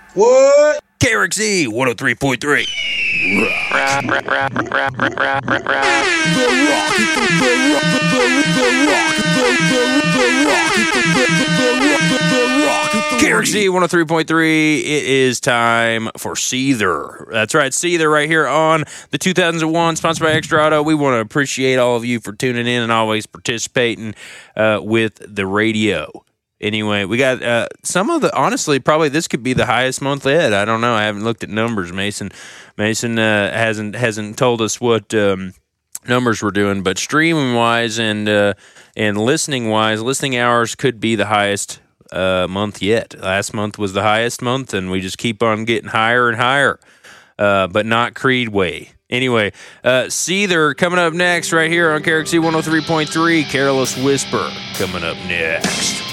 What? KRXE 103.3. KRXE 103.3. It is time for Seether. That's right, Seether right here on the 2001, sponsored by Extra Auto. We want to appreciate all of you for tuning in and always participating with the radio. Anyway, we got some of the, honestly, probably this could be the highest month yet. I don't know. I haven't looked at numbers. Mason hasn't told us what numbers we're doing, but streaming wise and listening wise, listening hours could be the highest month yet. Last month was the highest month, and we just keep on getting higher and higher, but not Creed way. Anyway, Seether coming up next right here on KRXE 103.3. Careless Whisper coming up next.